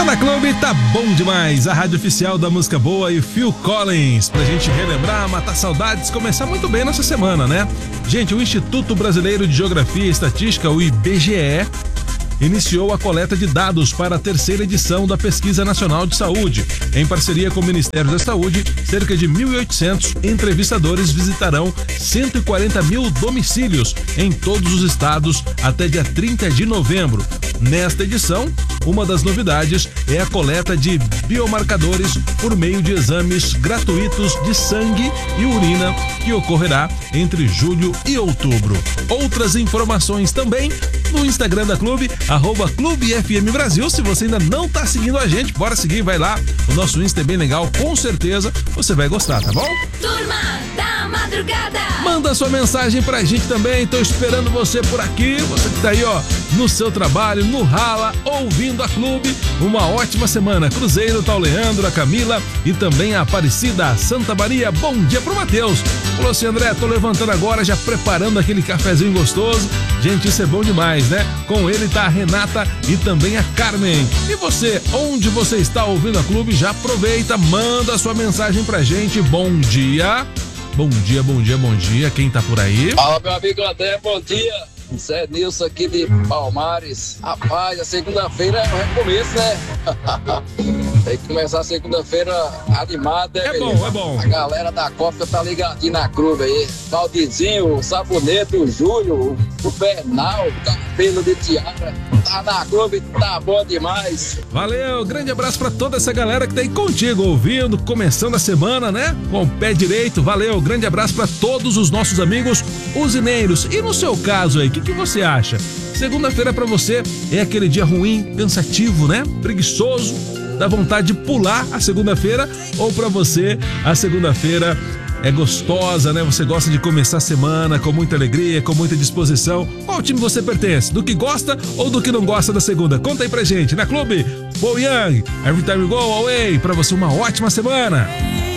Tá na Clube, tá bom demais. A rádio oficial da música boa e Phil Collins. Pra gente relembrar, matar saudades, começar muito bem nessa semana, né? Gente, o Instituto Brasileiro de Geografia e Estatística, o IBGE, iniciou a coleta de dados para a terceira edição da Pesquisa Nacional de Saúde. Em parceria com o Ministério da Saúde, cerca de 1.800 entrevistadores visitarão 140 mil domicílios em todos os estados até dia 30 de novembro. Nesta edição, uma das novidades é a coleta de biomarcadores por meio de exames gratuitos de sangue e urina, que ocorrerá entre julho e outubro. Outras informações também no Instagram da Clube, @ClubeFM Brasil. Se você ainda não tá seguindo a gente, bora seguir, vai lá. O nosso Insta é bem legal, com certeza você vai gostar, tá bom? Turma da Madrugada. Manda sua mensagem pra gente também, tô esperando você por aqui. Você que tá aí, ó, no seu trabalho, no rala, ouvindo a Clube. Uma ótima semana. Cruzeiro, tá o Leandro, a Camila e também a Aparecida, a Santa Maria. Bom dia pro Matheus. Falou assim: André, tô levantando agora, já preparando aquele cafezinho gostoso. Gente, isso é bom demais, né? Com ele tá a Renata e também a Carmen. E você, onde você está ouvindo a Clube, já aproveita, manda sua mensagem pra gente. Bom dia. Bom dia, bom dia, bom dia. Quem tá por aí? Fala, meu amigo André, bom dia. Zé Nilson aqui de Palmares. Rapaz, a segunda-feira é o recomeço, né? Tem que começar a segunda-feira animada, né? É bom, é bom. A galera da Copa tá ligadinha na Clube aí. Valdizinho, o Sabonete, o Júlio, o Bernal, o Cabelo de Tiara. Tá na Clube, tá bom demais. Valeu, grande abraço pra toda essa galera que tá aí contigo, ouvindo, começando a semana, né? Com o pé direito. Valeu, grande abraço pra todos os nossos amigos usineiros. E no seu caso aí, o que você acha? Segunda-feira pra você é aquele dia ruim, cansativo, né? Preguiçoso, dá vontade de pular a segunda-feira, ou pra você a segunda-feira é gostosa, né? Você gosta de começar a semana com muita alegria, com muita disposição. Qual time você pertence? Do que gosta ou do que não gosta da segunda? Conta aí pra gente. Na Clube, Bo Young, Every Time You Go Away. Pra você uma ótima semana.